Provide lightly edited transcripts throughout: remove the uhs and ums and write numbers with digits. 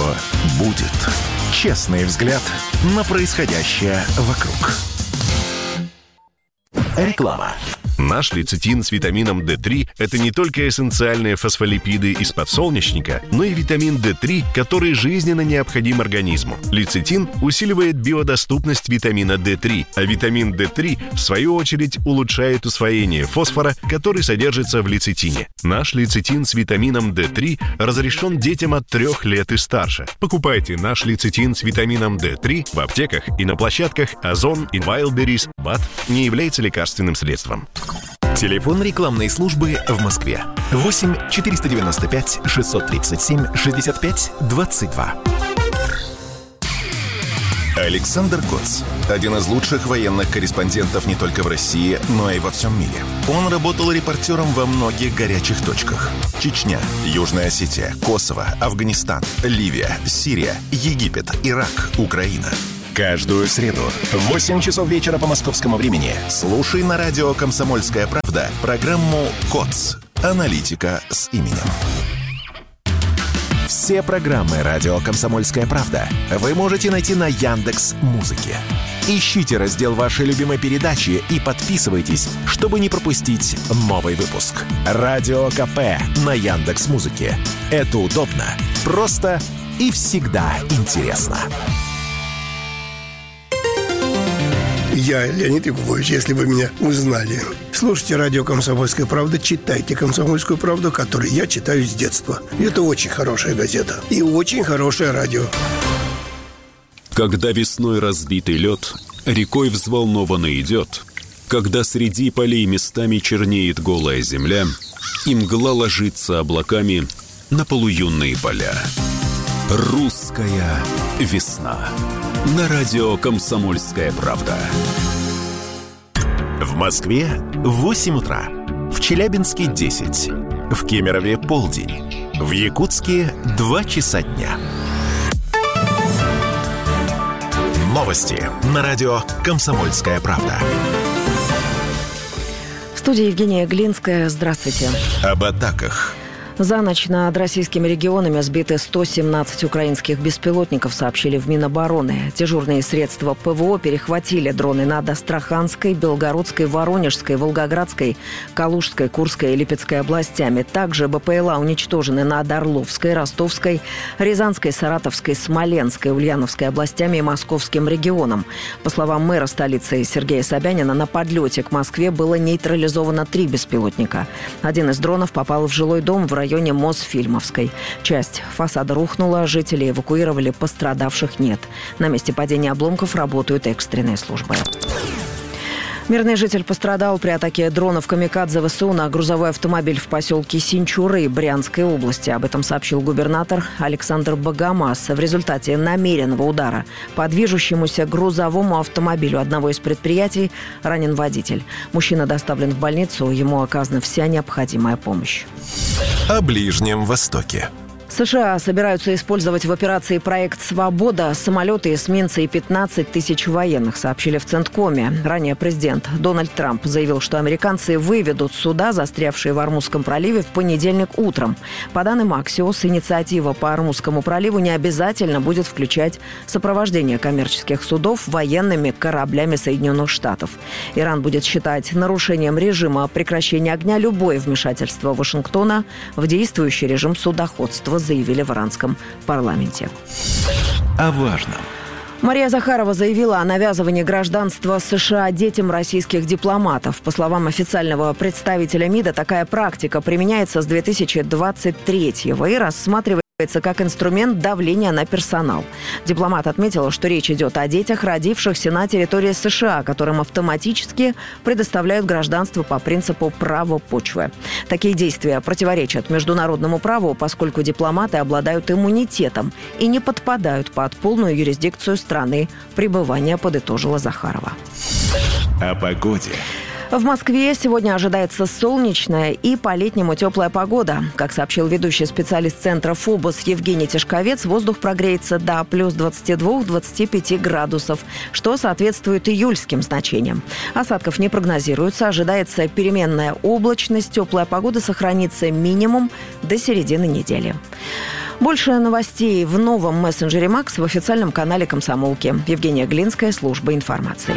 будет. Честный взгляд на происходящее вокруг. Реклама. Наш лецитин с витамином D3 – это не только эссенциальные фосфолипиды из подсолнечника, но и витамин D3, который жизненно необходим организму. Лецитин усиливает биодоступность витамина D3, а витамин D3, в свою очередь, улучшает усвоение фосфора, который содержится в лецитине. Наш лецитин с витамином D3 разрешен детям от 3 лет и старше. Покупайте наш лецитин с витамином D3 в аптеках и на площадках Озон и Wildberries. БАД не является лекарственным средством. Телефон рекламной службы в Москве. 8 495 637 65 22. Александр Коц. Один из лучших военных корреспондентов не только в России, но и во всем мире. Он работал репортером во многих горячих точках. Чечня, Южная Осетия, Косово, Афганистан, Ливия, Сирия, Египет, Ирак, Украина. Каждую среду в 8 часов вечера по московскому времени слушай на радио «Комсомольская правда» программу «КОЦ. Аналитика с именем». Все программы радио «Комсомольская правда» вы можете найти на Яндекс.Музыке. Ищите раздел вашей любимой передачи и подписывайтесь, чтобы не пропустить новый выпуск. Радио КП на Яндекс.Музыке. Это удобно, просто и всегда интересно. Я Леонид Якубович, если вы меня узнали. Слушайте радио «Комсомольская правда», читайте «Комсомольскую правду», которую я читаю с детства. Это очень хорошая газета и очень хорошее радио. Когда весной разбитый лед рекой взволнованно идет, когда среди полей местами чернеет голая земля, и мгла ложится облаками на полуюнные поля. Русская весна. На радио «Комсомольская правда». В Москве 8 утра. В Челябинске 10. В Кемерове полдень. В Якутске 2 часа дня. Новости на радио «Комсомольская правда». В студии Евгения Глинская. Здравствуйте. Об атаках. За ночь над российскими регионами сбиты 117 украинских беспилотников, сообщили в Минобороны. Дежурные средства ПВО перехватили дроны над Астраханской, Белгородской, Воронежской, Волгоградской, Калужской, Курской и Липецкой областями. Также БПЛА уничтожены над Орловской, Ростовской, Рязанской, Саратовской, Смоленской, Ульяновской областями и Московским регионом. По словам мэра столицы Сергея Собянина, на подлете к Москве было нейтрализовано 3 беспилотника. Один из дронов попал в жилой дом в районе Мосфильмовской. Часть фасада рухнула, жители эвакуировали, пострадавших нет. На месте падения обломков работают экстренные службы. Мирный житель пострадал при атаке дронов «Камикадзе» ВСУ на грузовой автомобиль в поселке Синчуры Брянской области. Об этом сообщил губернатор Александр Богомаз. В результате намеренного удара по движущемуся грузовому автомобилю одного из предприятий ранен водитель. Мужчина доставлен в больницу, ему оказана вся необходимая помощь. О Ближнем Востоке. США собираются использовать в операции «Проект Свобода» самолеты, эсминцы и 15 тысяч военных, сообщили в Центкоме. Ранее президент Дональд Трамп заявил, что американцы выведут суда, застрявшие в Ормузском проливе, в понедельник утром. По данным Axios, инициатива по Ормузскому проливу не обязательно будет включать сопровождение коммерческих судов военными кораблями Соединенных Штатов. Иран будет считать нарушением режима прекращения огня любое вмешательство Вашингтона в действующий режим судоходства, заявили в иранском парламенте. О важном. Мария Захарова заявила о навязывании гражданства США детям российских дипломатов. По словам официального представителя МИДа, такая практика применяется с 2023-го и рассматривается как инструмент давления на персонал. Дипломат отметила, что речь идет о детях, родившихся на территории США, которым автоматически предоставляют гражданство по принципу права почвы. Такие действия противоречат международному праву, поскольку дипломаты обладают иммунитетом и не подпадают под полную юрисдикцию страны пребывания, подытожила Захарова. О погоде. В Москве сегодня ожидается солнечная и по-летнему теплая погода. Как сообщил ведущий специалист центра ФОБОС Евгений Тишковец, воздух прогреется до плюс 22-25 градусов, что соответствует июльским значениям. Осадков не прогнозируется, ожидается переменная облачность, теплая погода сохранится минимум до середины недели. Больше новостей в новом мессенджере «Макс» в официальном канале «Комсомолки». Евгения Глинская, служба информации.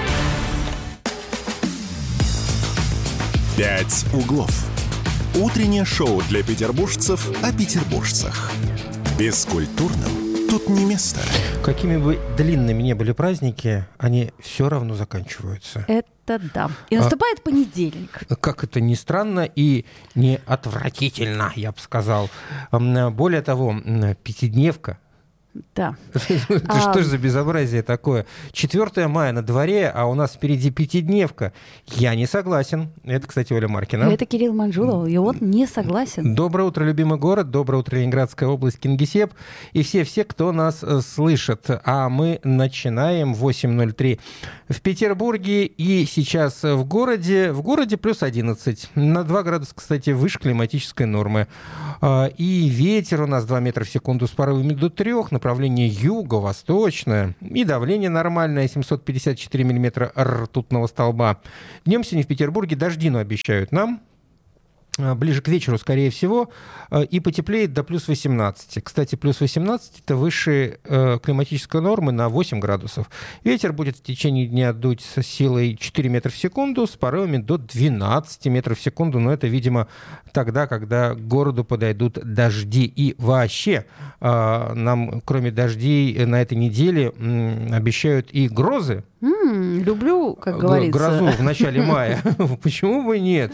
«Пять углов». Утреннее шоу для петербуржцев о петербуржцах. Бескультурным тут не место. Какими бы длинными ни были праздники, они все равно заканчиваются. Это да. И наступает понедельник. Как это ни странно и не отвратительно, я бы сказал. Более того, пятидневка. Да. Это что ж за безобразие такое? 4 мая на дворе, а у нас впереди пятидневка. Я не согласен. Это, кстати, Оля Маркина. Это Кирилл Манжулов, и он не согласен. Доброе утро, любимый город. Доброе утро, Ленинградская область, Кингисепп. И все, кто нас слышит. А мы начинаем 8:03 в Петербурге. И сейчас в городе плюс 11. На 2 градуса, кстати, выше климатической нормы. И ветер у нас 2 метра в секунду с порывами до 3. Направление юго-восточное. И давление нормальное, 754 миллиметра ртутного столба. Днем сегодня в Петербурге дожди, но обещают нам. Ближе к вечеру, скорее всего, и потеплеет до плюс 18. Кстати, плюс 18 – это выше климатической нормы на 8 градусов. Ветер будет в течение дня дуть с силой 4 метра в секунду, с порывами до 12 метров в секунду. Но это, видимо, тогда, когда к городу подойдут дожди. И вообще нам, кроме дождей, на этой неделе обещают и грозы. Люблю, как говорится. Грозу в начале мая. Почему бы нет?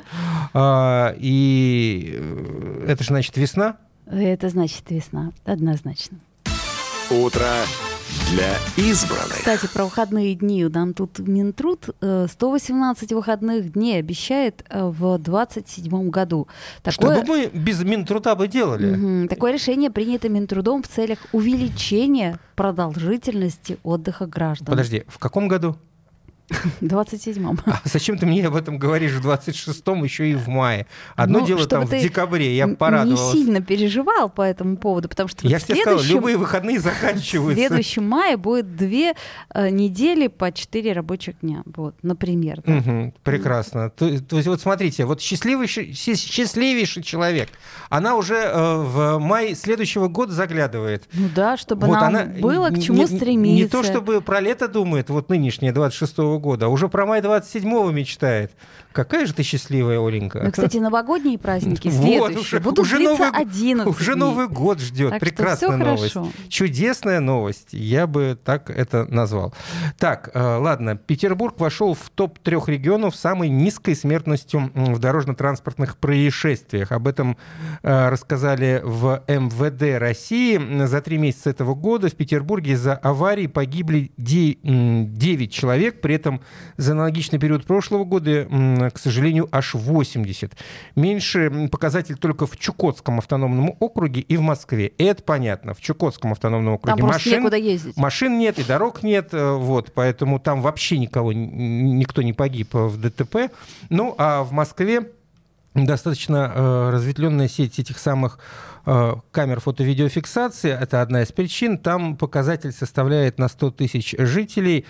И это же значит весна? Это значит весна, однозначно. Утро для избранных. Кстати, про выходные дни. Нам тут Минтруд 118 выходных дней обещает в 2027 году. Что бы мы без Минтруда бы делали? Такое решение принято Минтрудом в целях увеличения продолжительности отдыха граждан. Подожди, в каком году? 27-м. А зачем ты мне об этом говоришь в 26-м, еще и в мае? Одно дело там в декабре, я порадовался. Не сильно переживал по этому поводу, потому что я тебе сказал, любые выходные заканчиваются. В следующем мае будет 2 недели по 4 рабочих дня, вот, например. Да. Прекрасно. То есть вот смотрите, вот счастливейший человек, она уже в мае следующего года заглядывает. Ну да, чтобы вот нам было к чему стремиться. Не то, чтобы про лето думает, вот нынешнее, 26-го года, а уже про май 27-го мечтает. Какая же ты счастливая, Оленька. Ну, кстати, новогодние праздники следующие будут длиться 11 уже дней. Новый год ждет. Так прекрасная новость. Хорошо. Чудесная новость. Я бы так это назвал. Так, ладно. Петербург вошел в топ-3 регионов с самой низкой смертностью в дорожно-транспортных происшествиях. Об этом рассказали в МВД России. За 3 месяца этого года в Петербурге из-за аварий погибли 9 человек. При этом за аналогичный период прошлого года, к сожалению, аж 80. Меньше показатель только в Чукотском автономном округе и в Москве. Это понятно. В Чукотском автономном округе там некуда ездить. Машин нет и дорог нет, вот, поэтому там вообще никто не погиб в ДТП. Ну, а в Москве достаточно разветвленная сеть этих самых камер фото-видеофиксации. Это одна из причин. Там показатель составляет на 100 тысяч жителей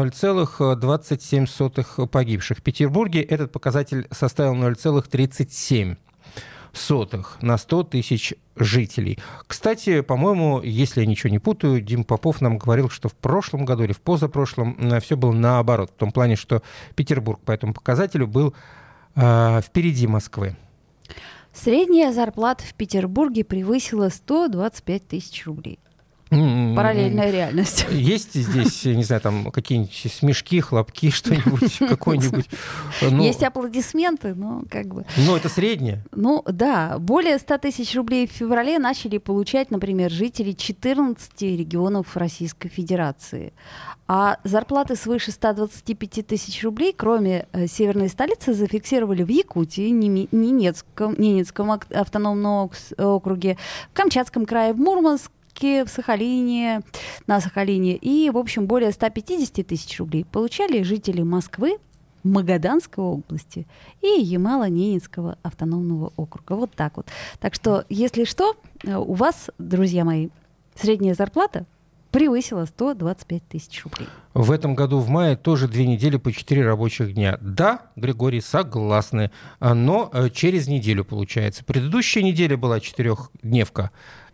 0,27 погибших. В Петербурге этот показатель составил 0,37 на 100 тысяч жителей. Кстати, по-моему, если я ничего не путаю, Дим Попов нам говорил, что в прошлом году или в позапрошлом все было наоборот. В том плане, что Петербург по этому показателю был впереди Москвы. Средняя зарплата в Петербурге превысила 125 тысяч рублей. Параллельная реальность. Есть здесь, не знаю, там какие-нибудь смешки, хлопки, что-нибудь, какой-нибудь? Есть аплодисменты, но как бы... Но это среднее. Ну да, более 100 тысяч рублей в феврале начали получать, например, жители 14 регионов Российской Федерации. А зарплаты свыше 125 тысяч рублей, кроме северной столицы, зафиксировали в Якутии, Ненецком автономном округе, в Камчатском крае, в Мурманске, в Сахалине, на Сахалине. И, в общем, более 150 тысяч рублей получали жители Москвы, Магаданской области и Ямало-Ненецкого автономного округа. Вот так вот. Так что, если что, у вас, друзья мои, средняя зарплата превысила 125 тысяч рублей. В этом году в мае тоже 2 недели по 4 рабочих дня. Да, Григорий, согласны, но через неделю получается. Предыдущая неделя была 4-дневка.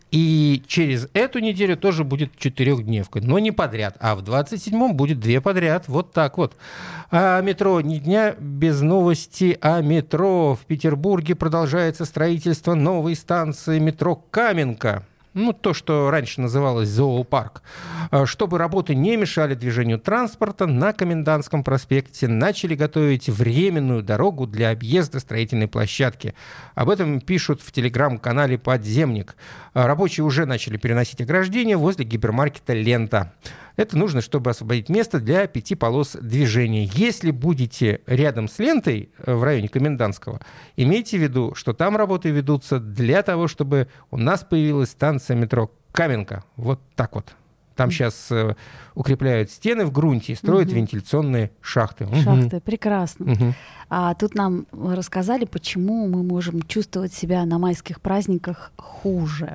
И через эту неделю тоже будет 4-дневка, но не подряд. А в 27-м будет 2 подряд. Вот так вот. А метро ни дня без новости о метро. В Петербурге продолжается строительство новой станции метро «Каменка». Ну, то, что раньше называлось зоопарк. Чтобы работы не мешали движению транспорта, на Комендантском проспекте начали готовить временную дорогу для объезда строительной площадки. Об этом пишут в телеграм-канале «Подземник». Рабочие уже начали переносить ограждения возле гипермаркета «Лента». Это нужно, чтобы освободить место для 5 полос движения. Если будете рядом с лентой в районе Комендантского, имейте в виду, что там работы ведутся для того, чтобы у нас появилась станция метро «Каменка». Вот так вот. Там сейчас укрепляют стены в грунте и строят вентиляционные шахты. Шахты, прекрасно. А тут нам рассказали, почему мы можем чувствовать себя на майских праздниках хуже.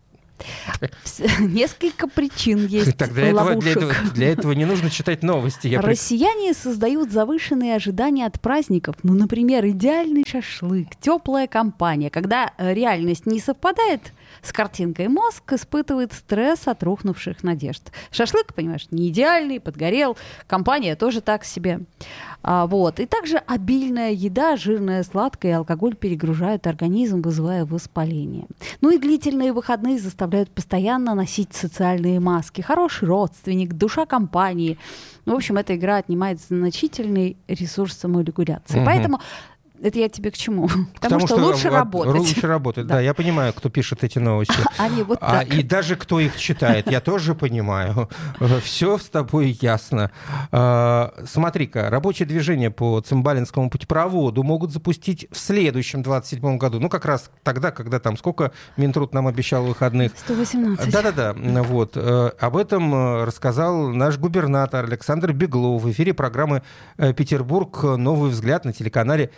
Несколько причин есть. Так ловушек. Для этого не нужно читать новости. Россияне создают завышенные ожидания от праздников. Ну, например, идеальный шашлык, теплая компания. Когда реальность не совпадает с картинкой, мозг испытывает стресс от рухнувших надежд. Шашлык, понимаешь, не идеальный, подгорел. Компания тоже так себе. Вот. И также обильная еда, жирная, сладкая и алкоголь перегружают организм, вызывая воспаление. Ну и длительные выходные заставляют постоянно носить социальные маски. Хороший родственник, душа компании. В общем, эта игра отнимает значительный ресурс саморегуляции. Поэтому это я тебе к чему? Потому что лучше работать. Лучше работать, да. Я понимаю, кто пишет эти новости. Они вот так. И даже кто их читает, я тоже понимаю. Все с тобой ясно. Смотри-ка, рабочее движение по Цимбалинскому путепроводу могут запустить в следующем 27-м году. Ну, как раз тогда, когда там сколько Минтруд нам обещал выходных? 118. Да-да-да. Вот. Об этом рассказал наш губернатор Александр Беглов в эфире программы «Петербург. Новый взгляд» на телеканале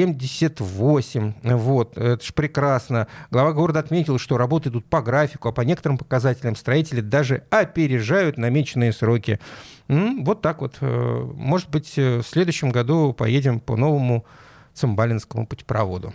78. Вот, это ж прекрасно. Глава города отметил, что работы идут по графику, а по некоторым показателям строители даже опережают намеченные сроки. Вот так вот. Может быть, в следующем году поедем по новому Цимбалинскому путепроводу.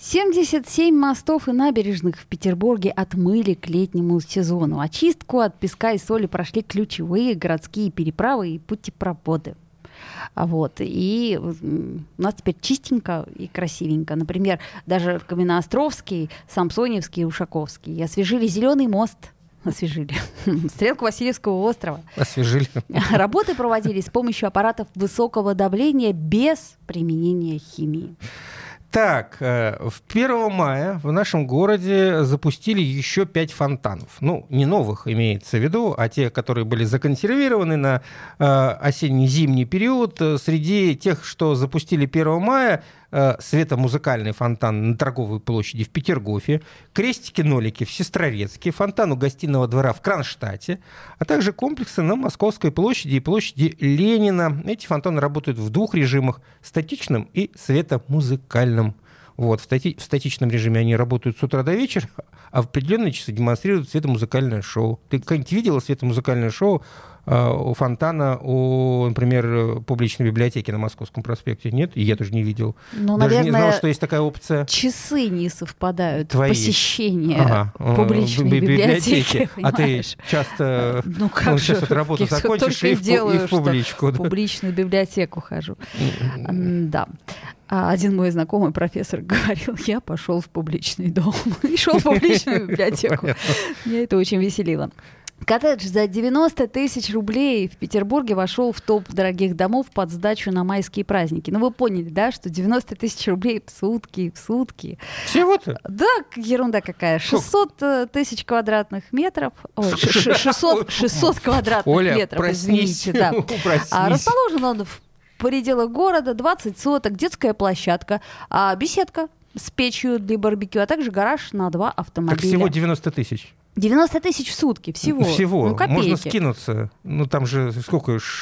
77 мостов и набережных в Петербурге отмыли к летнему сезону. Очистку от песка и соли прошли ключевые городские переправы и путепроводы. Вот. И у нас теперь чистенько и красивенько. Например, даже Каменноостровский, Самсоневский и Ушаковский освежили Зеленый мост. Освежили. Стрелку Васильевского острова. Освежили. Работы проводились с помощью аппаратов высокого давления без применения химии. Так, в 1 мая в нашем городе запустили еще 5 фонтанов. Ну, не новых имеется в виду, а те, которые были законсервированы на осенне-зимний период. Среди тех, что запустили 1 мая, светомузыкальный фонтан на Торговой площади в Петергофе, крестики-нолики в Сестрорецке, фонтан у Гостиного двора в Кронштадте, а также комплексы на Московской площади и площади Ленина. Эти фонтаны работают в 2 режимах – статичном и светомузыкальном. Вот, в статичном режиме они работают с утра до вечера, а в определенные часы демонстрируют светомузыкальное шоу. Ты как-нибудь видела светомузыкальное шоу у фонтана, например, публичной библиотеки на Московском проспекте? Нет? И я тоже не видел. Ну, даже наверное, не знал, что есть такая опция. Часы не совпадают. Твои посещения публичной библиотеки. А ты часто сейчас эту работу закончишь и в публичку. В публичную библиотеку хожу. Да. Один мой знакомый профессор говорил, я пошел в публичный дом и шел в публичную библиотеку. Меня это очень веселило. Коттедж за 90 тысяч рублей в Петербурге вошел в топ дорогих домов под сдачу на майские праздники. Ну, вы поняли, да, что 90 тысяч рублей в сутки. Всего-то? Да, ерунда какая. 600 тысяч квадратных метров. Ой, 600 квадратных Оля, метров, проснись, извините. Да. проснись. Расположен он в пределах города, 20 соток, детская площадка, беседка с печью для барбекю, а также гараж на 2 автомобиля. Так всего 90 тысяч. 90 тысяч в сутки всего. Всего. Ну, копейки. Можно скинуться. Ну, там же сколько?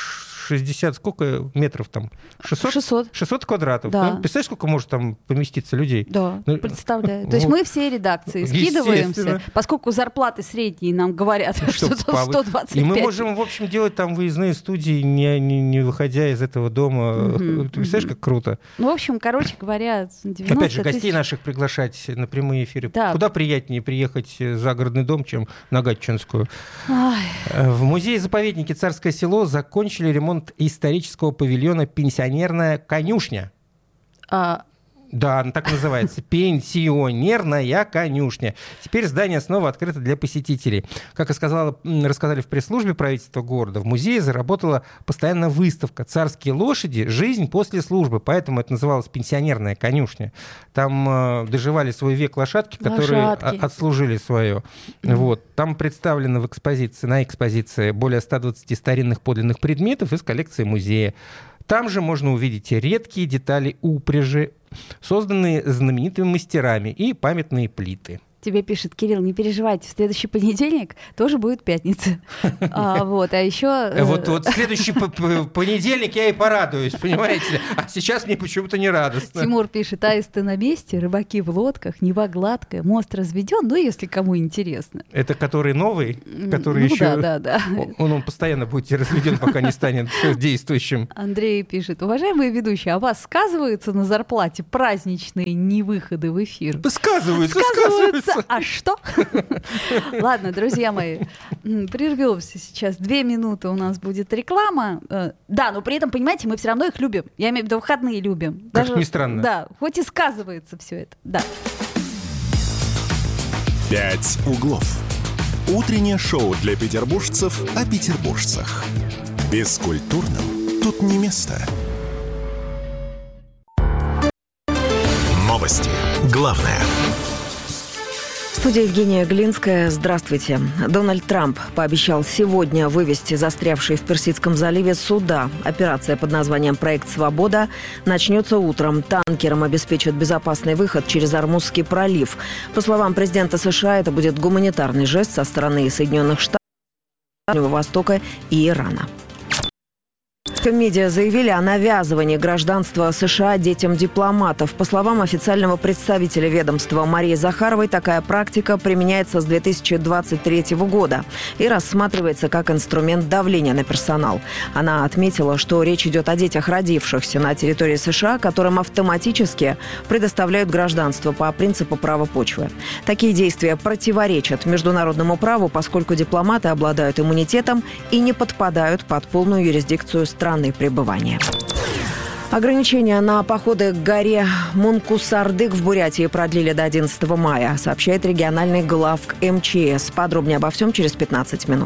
60, сколько метров там? 600? 600 квадратов. Да. Ну, представляешь, сколько может там поместиться людей? Да, Ну, представляю. То есть мы все редакции скидываемся, естественно. поскольку зарплаты средние нам говорят, что 125. И мы можем, в общем, делать там выездные студии, не выходя из этого дома. Ты представляешь, как круто? Ну, в общем, короче говоря, 90 Опять же, гостей тысяч. наших приглашать на прямые эфиры. Да. Куда приятнее приехать в загородный дом, чем на Гатчинскую. Ай. В музее-заповеднике «Царское село» закончили ремонт исторического павильона «Пенсионерная конюшня». Да, она так называется. Пенсионерная конюшня. Теперь здание снова открыто для посетителей. Как и рассказали в пресс-службе правительства города, в музее заработала постоянная выставка «Царские лошади. Жизнь после службы». Поэтому это называлось «Пенсионерная конюшня». Там доживали свой век лошадки, которые отслужили свое. Вот. Там представлено на экспозиции более 120 старинных подлинных предметов из коллекции музея. Там же можно увидеть редкие детали упряжи, созданные знаменитыми мастерами, и памятные плиты. Тебе пишет Кирилл, не переживайте, в следующий понедельник тоже будет пятница. А еще... Вот в следующий понедельник я и порадуюсь, понимаете? А сейчас мне почему-то не радостно. Тимур пишет, аисты на месте, рыбаки в лодках, Нева гладкая, мост разведен, ну, если кому интересно. Это который новый? Который еще... Да. Он постоянно будет разведен, пока не станет действующим. Андрей пишет, уважаемые ведущие, а вас сказывается на зарплате праздничные невыходы в эфир? Сказывается. А что? Ладно, друзья мои, прервемся сейчас. 2 минуты у нас будет реклама. Да, но при этом, понимаете, мы все равно их любим. Я имею в виду, выходные любим. Как ни странно. Да, хоть и сказывается все это. Да. «Пять углов». Утреннее шоу для петербуржцев о петербуржцах. Бескультурным тут не место. Новости. Главное. В студии Евгения Глинская. Здравствуйте. Дональд Трамп пообещал сегодня вывести застрявшие в Персидском заливе суда. Операция под названием «Проект Свобода» начнется утром. Танкерам обеспечат безопасный выход через Ормузский пролив. По словам президента США, это будет гуманитарный жест со стороны Соединенных Штатов, Дальнего Востока и Ирана. Медиа заявили о навязывании гражданства США детям дипломатов. По словам официального представителя ведомства Марии Захаровой, такая практика применяется с 2023 года и рассматривается как инструмент давления на персонал. Она отметила, что речь идет о детях, родившихся на территории США, которым автоматически предоставляют гражданство по принципу права почвы. Такие действия противоречат международному праву, поскольку дипломаты обладают иммунитетом и не подпадают под полную юрисдикцию страны пребывания. Ограничения на походы к горе Мункусардык в Бурятии продлили до 11 мая, сообщает региональный главк МЧС. Подробнее обо всем через 15 минут.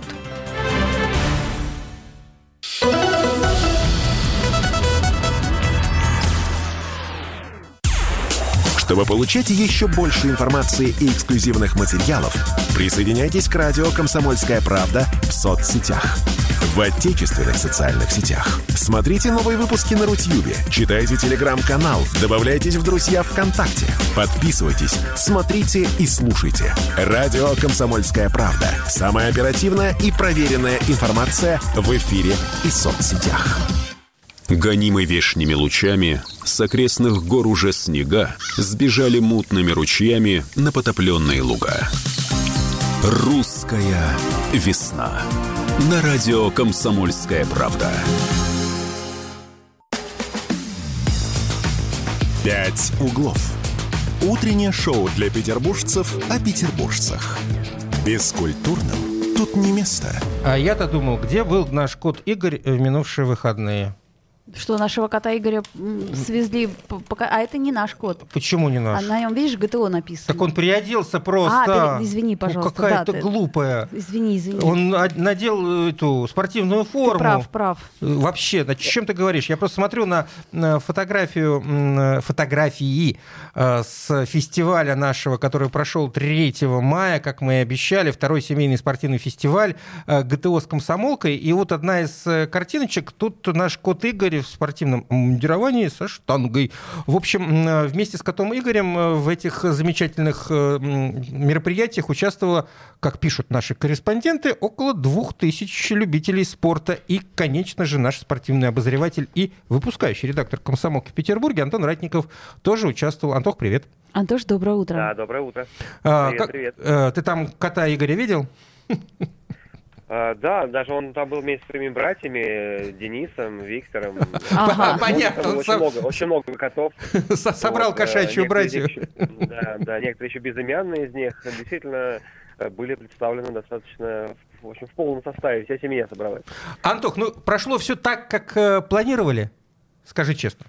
Чтобы получать еще больше информации и эксклюзивных материалов, присоединяйтесь к радио «Комсомольская правда» в соцсетях. В отечественных социальных сетях. Смотрите новые выпуски на Рутьюбе, читайте телеграм-канал, добавляйтесь в друзья ВКонтакте, подписывайтесь, смотрите и слушайте. Радио «Комсомольская правда». Самая оперативная и проверенная информация в эфире и соцсетях. Гонимы вешними лучами, с окрестных гор уже снега сбежали мутными ручьями на потопленные луга. Русская весна. На радио «Комсомольская правда». «Пять углов». Утреннее шоу для петербуржцев о петербуржцах. Бескультурным тут не место. А я-то думал, где был наш кот Игорь в минувшие выходные? Что, нашего кота Игоря свезли... А это не наш кот. Почему не наш? А на нем, видишь, ГТО написано. Так он приоделся просто. Извини, пожалуйста. Какая-то глупая. Извини. Он надел эту спортивную форму. Ты прав. Вообще, о чем ты говоришь? Я просто смотрю на фотографии с фестиваля нашего, который прошел 3 мая, как мы и обещали, 2-й семейный спортивный фестиваль ГТО с комсомолкой. И вот одна из картиночек, тут наш кот Игорь приехали в спортивном мундировании со штангой. В общем, вместе с котом Игорем в этих замечательных мероприятиях участвовало, как пишут наши корреспонденты, около 2000 любителей спорта. И, конечно же, наш спортивный обозреватель и выпускающий редактор «Комсомолки» в Петербурге Антон Ратников тоже участвовал. Антох, привет. Антош, доброе утро. Да, доброе утро. Привет. Ты там кота Игоря видел? Да, даже он там был вместе с своими братьями, Денисом, Виктором. Понятно. Очень много котов. Собрал кошачью братью. Да, некоторые еще безымянные из них действительно были представлены достаточно, в общем, в полном составе. Вся семья собралась. Антох, прошло все так, как планировали? Скажи честно.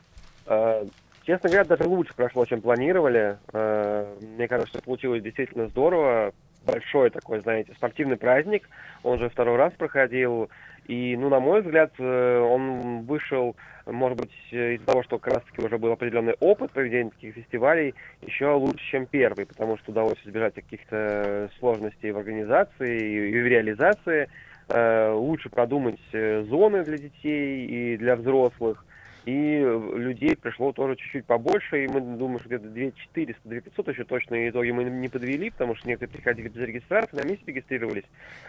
Честно говоря, даже лучше прошло, чем планировали. Мне кажется, что получилось действительно здорово. Большой такой, знаете, спортивный праздник. Он же второй раз проходил. И, на мой взгляд, он вышел, может быть, из-за того, что как раз-таки уже был определенный опыт проведения таких фестивалей, еще лучше, чем первый, потому что удалось избежать каких-то сложностей в организации и в реализации. Лучше продумать зоны для детей и для взрослых. И людей пришло тоже чуть-чуть побольше, и мы думаем, что где-то 2400, 2500 еще точные итоги мы не подвели, потому что некоторые приходили без регистрации, на месте регистрировались,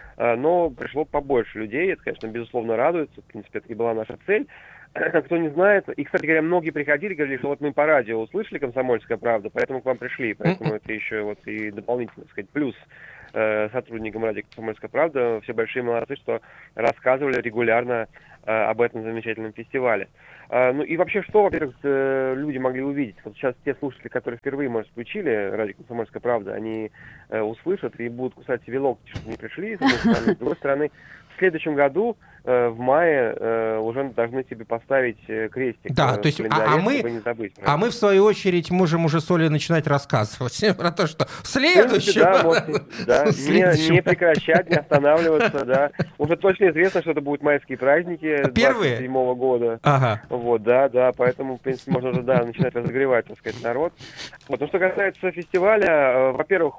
но пришло побольше людей, это, конечно, безусловно радует, в принципе, это и была наша цель. Кто не знает, и, кстати говоря, многие приходили, говорили, что вот мы по радио услышали «Комсомольская правда», поэтому к вам пришли, поэтому это еще вот и дополнительно, так сказать, плюс сотрудникам радио «Комсомольская правда». Все большие молодцы, что рассказывали регулярно об этом замечательном фестивале. И вообще, что, во-первых, люди могли увидеть? Вот сейчас те слушатели, которые впервые, может, включили радио «Комсомольская правда», они услышат и будут кусать себе локти, что не пришли, с одной стороны. С другой стороны, в следующем году, в мае, уже должны себе поставить крестик. Да, то есть, чтобы не забыть. А мы, в свою очередь, можем уже с Олей начинать рассказывать про то, что в следующем... Да, не прекращать, не останавливаться, да. Уже точно известно, что это будут майские праздники 27 года. Ага. Вот, да, поэтому, в принципе, можно уже, начинать разогревать, так сказать, народ. Вот, что касается фестиваля, во-первых,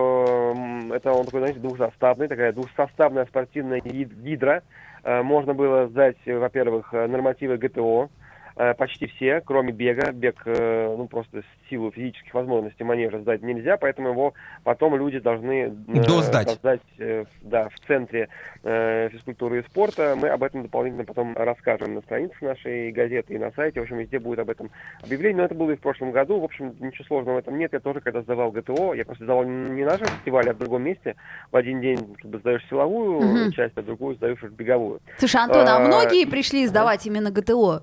это он такой, знаете, двухсоставная спортивная гидра. Можно было сдать, во-первых, нормативы ГТО, почти все, кроме бега. Бег, просто в силу физических возможностей манежа сдать нельзя, поэтому его потом люди должны сдать в центре физкультуры и спорта. Мы об этом дополнительно потом расскажем на странице нашей газеты и на сайте. В общем, везде будет об этом объявление. Но это было и в прошлом году. В общем, ничего сложного в этом нет. Я тоже, когда сдавал ГТО, я просто сдавал не на нашем фестивале, а в другом месте. В один день сдаешь силовую часть, а другую сдаешь беговую. Слушай, Антон, а многие пришли сдавать именно ГТО?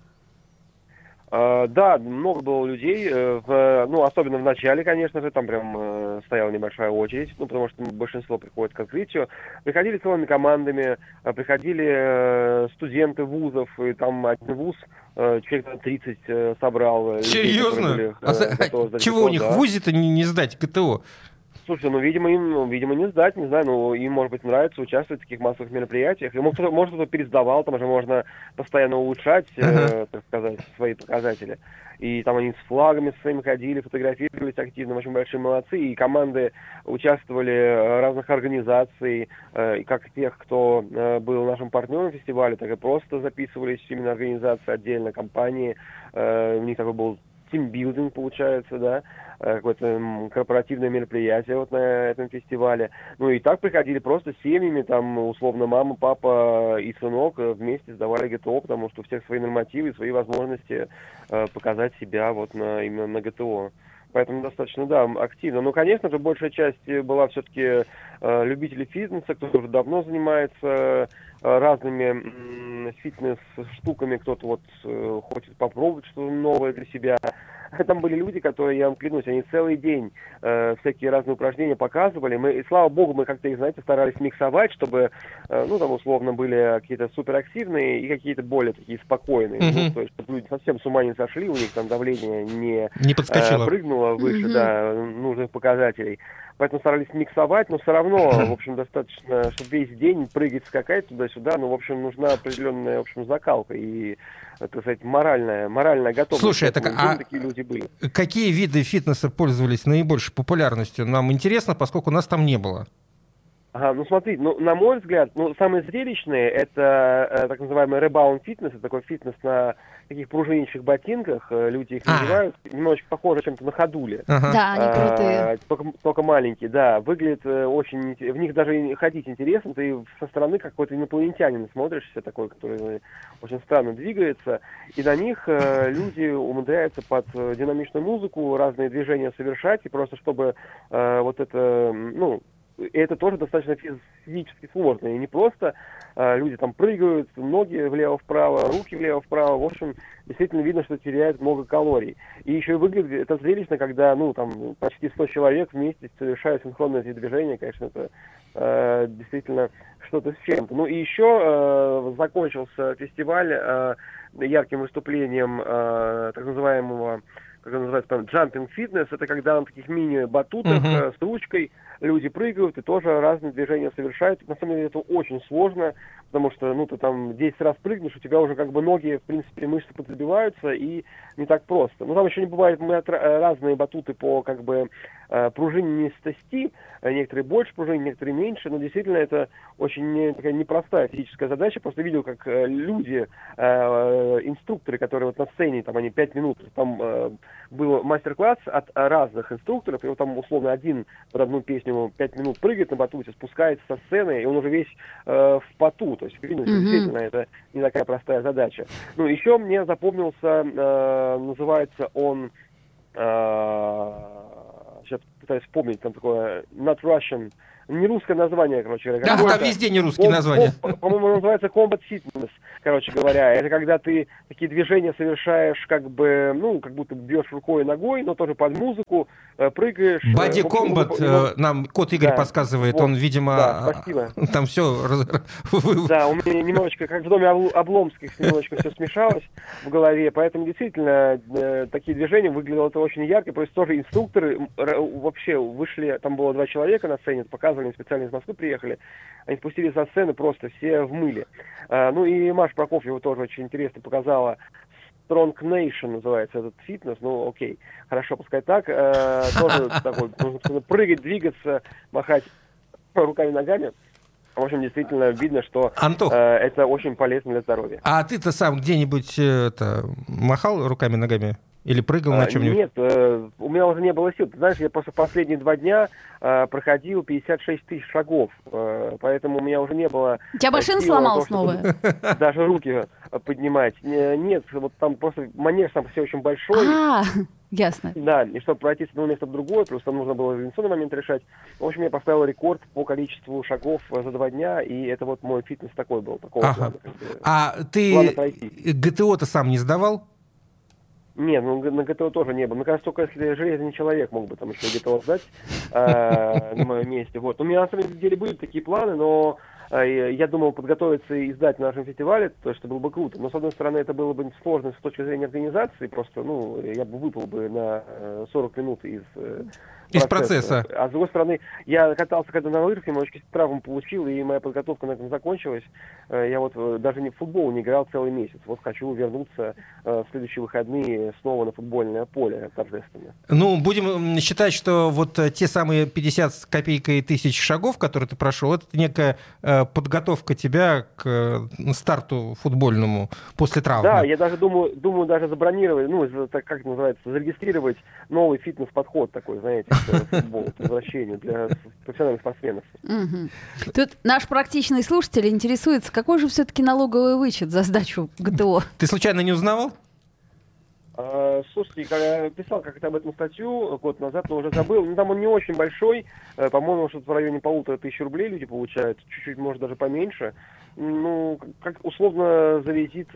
Да, много было людей, особенно в начале, конечно же, там прям стояла небольшая очередь, потому что большинство приходит к открытию. Приходили целыми командами, приходили студенты вузов, и там один вуз человек 30 собрал. Серьезно? Людей, чего у них в вузе-то не сдать ГТО? Слушай, видимо, не сдать, не знаю, им, может быть, нравится участвовать в таких массовых мероприятиях. Может, кто-то пересдавал, там уже можно постоянно улучшать, так сказать, свои показатели. И там они с флагами своими ходили, фотографировались активно, очень большие молодцы. И команды участвовали разных организаций, и как тех, кто был нашим партнером фестиваля, так и просто записывались именно организации отдельно, компании. У них такой был тимбилдинг, получается, да, какое-то корпоративное мероприятие вот на этом фестивале. И так приходили просто семьями, там, условно, мама, папа и сынок вместе сдавали ГТО, потому что у всех свои нормативы, свои возможности показать себя вот именно на ГТО. Поэтому достаточно, активно. Конечно же, большая часть была все-таки любителей фитнеса, кто уже давно занимается разными фитнес-штуками, кто-то хочет попробовать что-то новое для себя. Там были люди, которые, я вам клянусь, они целый день всякие разные упражнения показывали. И слава богу, мы как-то их, знаете, старались миксовать, чтобы, условно, были какие-то суперактивные и какие-то более такие спокойные. То есть, чтобы люди совсем с ума не сошли, у них там давление не подскочило, прыгнуло выше нужных показателей. Поэтому старались миксовать, но все равно, в общем, достаточно, чтобы весь день прыгать, скакать туда-сюда, в общем, нужна определенная, закалка и, так сказать, моральная готовность. Слушай, такие люди были. Какие виды фитнеса пользовались наибольшей популярностью? Нам интересно, поскольку нас там не было. Ага, ну смотри, на мой взгляд, самые зрелищные это так называемый rebound фитнес, это такой фитнес на таких пружинищих ботинках, люди их надевают, немножечко похоже чем-то на ходули. Да, они крутые. Только маленькие, да, выглядит очень, в них даже ходить интересно, ты со стороны какой-то инопланетянин смотришься, такой, который очень странно двигается, и на них люди умудряются под динамичную музыку разные движения совершать, и просто чтобы вот это, и это тоже достаточно физически сложно. И не просто люди там прыгают, ноги влево-вправо, руки влево-вправо. В общем, действительно видно, что теряют много калорий. И еще и выглядит это зрелищно, когда, там почти 100 человек вместе совершают синхронные эти движения. Конечно, это действительно что-то с чем-то. Ну и еще закончился фестиваль ярким выступлением так называемого, как он называется, там, jumping fitness. Это когда на таких мини-батутах с ручкой люди прыгают и тоже разные движения совершают. На самом деле это очень сложно, потому что, ты там 10 раз прыгнешь, у тебя уже как бы ноги, в принципе, мышцы подзабиваются, и не так просто. Там еще не бывает разные батуты по, как бы, пружинистости. Некоторые больше пружин, некоторые меньше, но действительно это очень такая непростая физическая задача. Просто видел, как люди, инструкторы, которые вот на сцене, там они 5 минут, там был мастер-класс от разных инструкторов, и вот там условно один под одну песню 5 минут прыгает на батуте, спускается со сцены, и он уже весь в поту. То есть, видно, что действительно это не такая простая задача. Еще мне запомнился, называется он, сейчас пытаюсь вспомнить, там такое Not Russian, не русское название, короче говоря. Да, там везде не русские названия. По-моему, называется Combat Fitness, короче говоря. Это когда ты такие движения совершаешь, как бы, как будто бьешь рукой и ногой, но тоже под музыку, прыгаешь. Body Combat, нам кот Игорь подсказывает, он, видимо, да, спасибо. Там все... Да, у меня немножечко, как в доме Обломских, немножечко все смешалось в голове, поэтому действительно такие движения выглядело это очень ярко. То есть тоже инструкторы вообще вышли, там было 2 человека на сцене, показывали, специально из Москвы приехали, они спустились со сцены просто все в мыле. И Маша Прокофьева тоже очень интересно показала. Strong Nation называется этот фитнес, окей, хорошо, пускай так. Тоже такой, нужно прыгать, двигаться, махать руками, ногами. В общем, действительно видно, что это очень полезно для здоровья. А ты-то сам где-нибудь махал руками, ногами? Или прыгал на чем-нибудь? Нет, у меня уже не было сил. Ты знаешь, я просто последние 2 дня проходил 56 тысяч шагов, поэтому у меня уже не было... У тебя машина сломалась новая? Даже руки поднимать. Нет, вот там просто манеж сам все очень большой. Ясно. Да, и чтобы пройти с одного места в другое, плюс там нужно было организационный момент решать. В общем, я поставил рекорд по количеству шагов за 2 дня, и это вот мой фитнес такой был. Плана, а ты ГТО-то сам не сдавал? Нет, на ГТО тоже не было. Мне кажется, только если железный человек мог бы там еще ГТО сдать на моем месте. Вот. У меня на самом деле были такие планы, но я думал подготовиться и сдать на нашем фестивале, то есть это было бы круто. Но, с одной стороны, это было бы сложно с точки зрения организации, просто, я бы выпал бы на 40 минут из процесса. А с другой стороны, я катался когда на лыжах, немножечко травму получил, и моя подготовка на этом закончилась. Я вот даже в футбол не играл целый месяц. Вот хочу вернуться в следующие выходные снова на футбольное поле торжественно. Будем считать, что вот те самые 50 с копейкой тысяч шагов, которые ты прошел, это некая подготовка тебя к старту футбольному после травмы. Да, я даже думаю даже забронировать, как это называется, зарегистрировать новый фитнес-подход такой, знаете, футбол, к возвращению для профессиональных спортсменов. Тут наш практичный слушатель интересуется, какой же все-таки налоговый вычет за сдачу ГТО? Ты случайно не узнавал? Слушайте, я писал как-то об этом статью год назад, но уже забыл. Там он не очень большой, по-моему, что-то в районе 1500 рублей люди получают, чуть-чуть, может, даже поменьше. Как условно завизит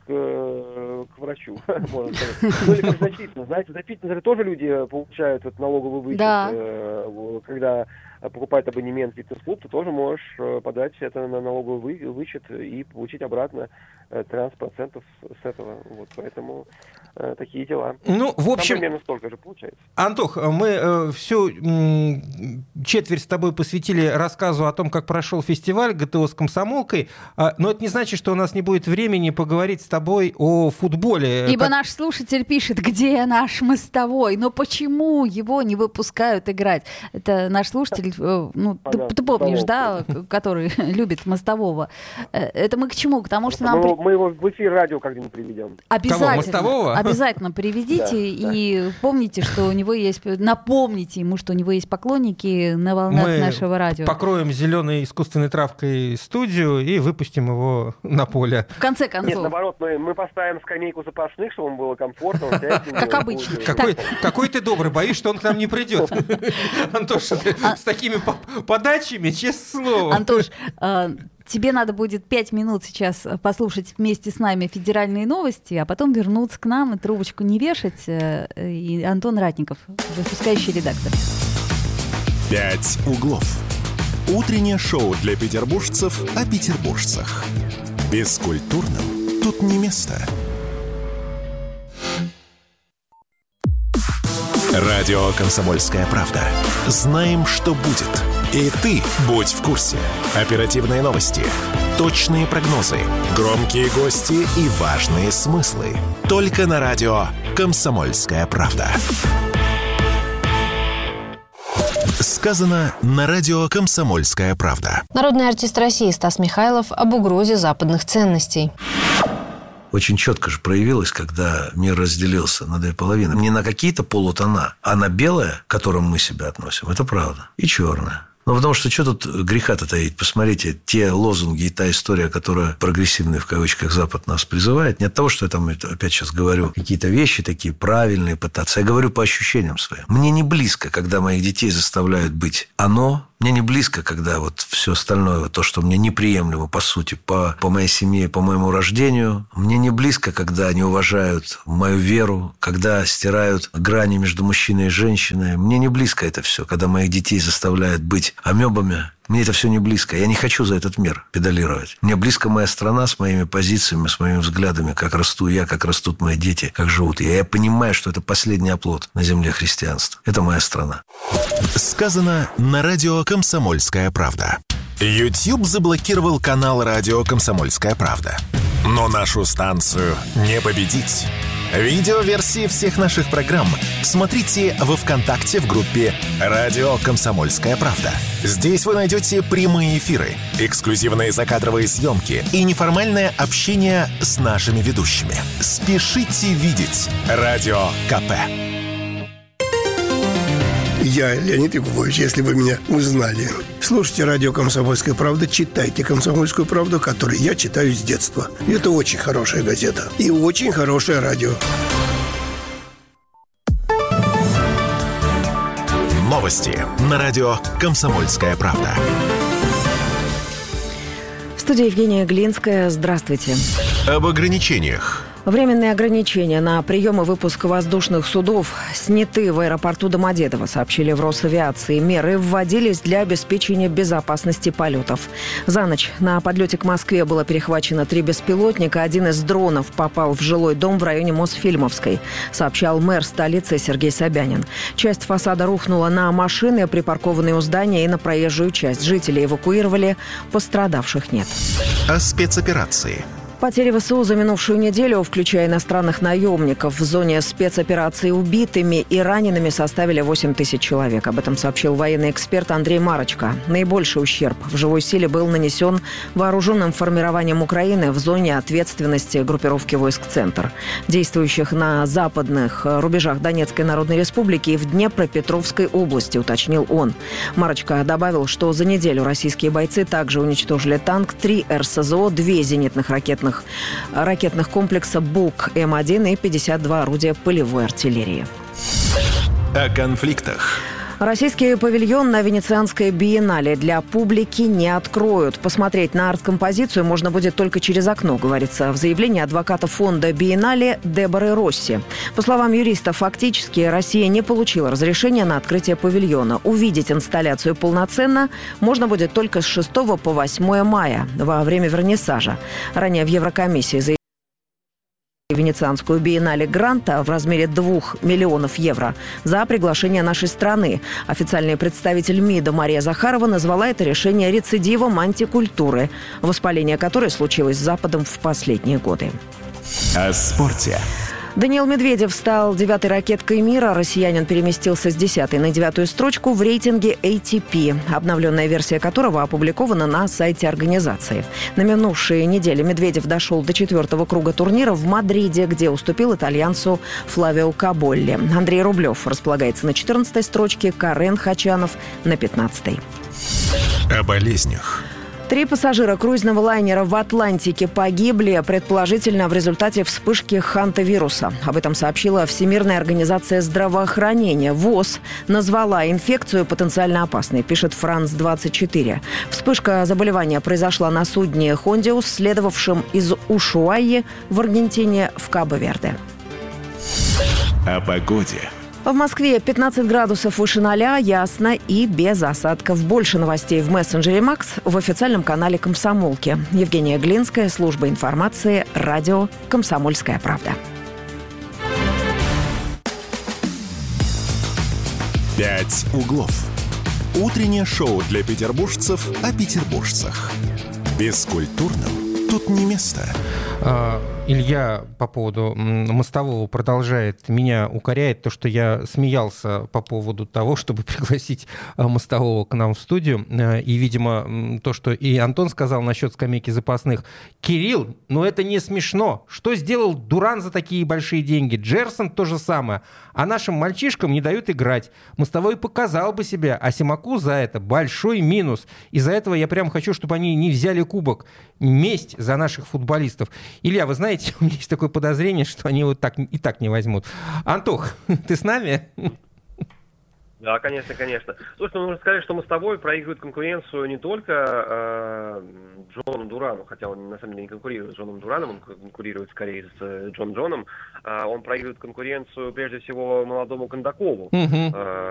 к врачу, можно сказать. Или как за фитнес. Знаете, за фитнес тоже люди получают этот налоговый вычет. Да. Когда покупают абонемент в фитнес-клуб, ты тоже можешь подать это на налоговый вычет и получить обратно 13% с этого. Вот, поэтому такие дела. В общем, там примерно столько же получается. Антох, мы всю четверть с тобой посвятили рассказу о том, как прошел фестиваль ГТО с комсомолкой, но это не значит, что у нас не будет времени поговорить с тобой о футболе. Ибо наш слушатель пишет, где наш мостовой, но почему его не выпускают играть? Это наш слушатель ты помнишь, да, который любит Мостового. Это мы к чему? К тому, что мы его в эфир радио как-нибудь приведем. Обязательно. Мостового? Обязательно приведите и помните, что у него есть... Напомните ему, что у него есть поклонники на волнах нашего радио. Покроем зеленой искусственной травкой студию и выпустим его на поле. В конце концов. Нет, наоборот, мы поставим скамейку запасных, чтобы ему было комфортно. Как обычно. Какой ты добрый, боюсь, что он к нам не придет. Антош, с такими подачами, честное слово. Антош, тебе надо будет 5 минут сейчас послушать вместе с нами федеральные новости, а потом вернуться к нам и трубочку не вешать. И Антон Ратников, выпускающий редактор. «Пять углов». Утреннее шоу для петербуржцев о петербуржцах. Бескультурным тут не место. Радио «Комсомольская правда». Знаем, что будет. И ты будь в курсе. Оперативные новости, точные прогнозы, громкие гости и важные смыслы. Только на радио «Комсомольская правда». Сказано на радио «Комсомольская правда». Народный артист России Стас Михайлов об угрозе западных ценностей. Очень четко же проявилось, когда мир разделился на две половины. Не на какие-то полутона, а на белое, к которому мы себя относим. Это правда. И черное. Ну, потому что тут греха-то таить? Посмотрите, те лозунги и та история, которая прогрессивный, в кавычках, Запад нас призывает, не от того, что я там опять сейчас говорю какие-то вещи такие правильные пытаться. Я говорю по ощущениям своим. Мне не близко, когда моих детей заставляют быть оно. Мне не близко, когда вот все остальное, то, что мне неприемлемо, по сути, по моей семье, по моему рождению. Мне не близко, когда они уважают мою веру, когда стирают грани между мужчиной и женщиной. Мне не близко это все, когда моих детей заставляют быть амебами. Мне это все не близко. Я не хочу за этот мир педалировать. Мне близко моя страна с моими позициями, с моими взглядами, как расту я, как растут мои дети, как живут я. Я понимаю, что это последний оплот на земле христианства. Это моя страна. Сказано на радио «Комсомольская правда». YouTube заблокировал канал радио «Комсомольская правда». Но нашу станцию не победить. Видеоверсии всех наших программ смотрите во ВКонтакте в группе «Радио Комсомольская правда». Здесь вы найдете прямые эфиры, эксклюзивные закадровые съемки и неформальное общение с нашими ведущими. Спешите видеть Радио КП. Я Леонид Якубович, если вы меня узнали. Слушайте радио «Комсомольская правда», читайте «Комсомольскую правду», которую я читаю с детства. И это очень хорошая газета. И очень хорошее радио. Новости на радио «Комсомольская правда». В студии Евгения Глинская. Здравствуйте. Об ограничениях. Временные ограничения на прием и выпуск воздушных судов сняты в аэропорту Домодедово, сообщили в Росавиации. Меры вводились для обеспечения безопасности полетов. За ночь на подлете к Москве было перехвачено 3 беспилотника. Один из дронов попал в жилой дом в районе Мосфильмовской, сообщал мэр столицы Сергей Собянин. Часть фасада рухнула на машины, припаркованные у здания, и на проезжую часть. Жители эвакуировали, пострадавших нет. О спецоперации. Потери ВСУ за минувшую неделю, включая иностранных наемников, в зоне спецоперации убитыми и ранеными составили 8 тысяч человек. Об этом сообщил военный эксперт Андрей Марочка. Наибольший ущерб в живой силе был нанесен вооруженным формированием Украины в зоне ответственности группировки войск «Центр», действующих на западных рубежах Донецкой Народной Республики и в Днепропетровской области, уточнил он. Марочка добавил, что за неделю российские бойцы также уничтожили танк, 3 РСЗО, 2 зенитных ракетных комплекса БУК-М1 и 52 орудия полевой артиллерии. О конфликтах. Российский павильон на Венецианской биеннале для публики не откроют. Посмотреть на арт-композицию можно будет только через окно, говорится в заявлении адвоката фонда биеннале Деборы Росси. По словам юриста, фактически Россия не получила разрешения на открытие павильона. Увидеть инсталляцию полноценно можно будет только с 6 по 8 мая во время вернисажа. Ранее в Еврокомиссии заявили Венецианскую биеннале гранта в размере 2 миллионов евро за приглашение нашей страны. Официальный представитель МИДа Мария Захарова назвала это решение рецидивом антикультуры, воспаление которой случилось с Западом в последние годы. О спорте. Даниил Медведев стал 9-й ракеткой мира. Россиянин переместился с 10-й на 9-ю строчку в рейтинге ATP, обновленная версия которого опубликована на сайте организации. На минувшей неделе Медведев дошел до 4-го круга турнира в Мадриде, где уступил итальянцу Флавио Каболли. Андрей Рублев располагается на 14-й строчке, Карен Хачанов на 15-й. О болезнях. 3 пассажира круизного лайнера в Атлантике погибли, предположительно, в результате вспышки хантавируса. Об этом сообщила Всемирная организация здравоохранения. ВОЗ назвала инфекцию потенциально опасной, пишет France-24. Вспышка заболевания произошла на судне «Хондиус», следовавшем из Ушуайи в Аргентине в Кабо-Верде. О погоде. В Москве 15 градусов выше 0, ясно и без осадков. Больше новостей в мессенджере «Макс» в официальном канале «Комсомолки». Евгения Глинская, служба информации, радио «Комсомольская правда». 5 углов. Утреннее шоу для петербуржцев о петербуржцах. Бескультурным тут не место. Илья по поводу Мостового продолжает меня укоряет, то, что я смеялся по поводу того, чтобы пригласить Мостового к нам в студию. И, видимо, то, что и Антон сказал насчет скамейки запасных. Кирилл, ну это не смешно. Что сделал Дуран за такие большие деньги? Джерсон то же самое. А нашим мальчишкам не дают играть. Мостовой показал бы себя, а Симаку за это большой минус. Из-за этого я прям хочу, чтобы они не взяли кубок. Месть за наших футболистов. Илья, вы знаете, у меня есть такое подозрение, что они вот так и так не возьмут. Антох, ты с нами? Да, конечно, конечно. Слушай, нужно сказать, что Мостовой проигрывает конкуренцию не только Джону Дурану, хотя он на самом деле не конкурирует с Джоном Дураном, он конкурирует скорее с Джоном. Он проигрывает конкуренцию прежде всего молодому Кондакову.